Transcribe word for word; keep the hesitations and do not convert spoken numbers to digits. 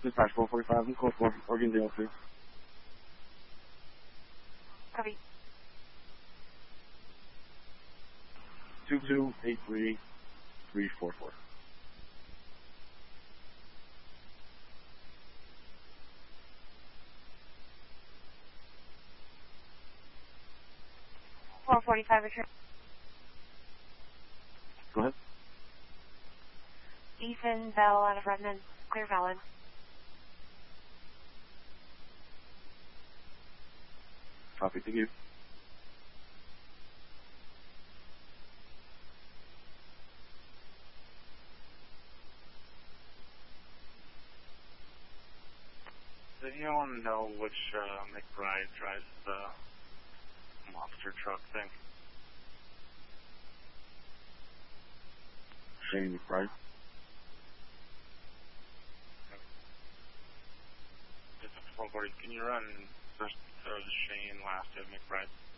Dispatch four forty-five and code four, Oregon zero three. Copy. two two eight three three four four. four forty-five return. Go ahead. Ethan Bell out of Redmond. Clear valid. Copy, thank you. Does anyone know which uh, McBride drives the monster truck thing? Shane McBride. It's a four forty. Can you run first uh, Shane, last of McBride?